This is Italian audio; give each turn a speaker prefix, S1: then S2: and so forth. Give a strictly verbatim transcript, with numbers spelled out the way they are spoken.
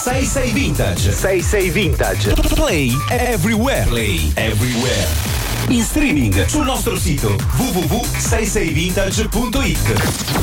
S1: sei sei Vintage. sei sei Vintage. Play everywhere. Play everywhere. In streaming sul nostro sito w w w punto sei sei vintage punto it.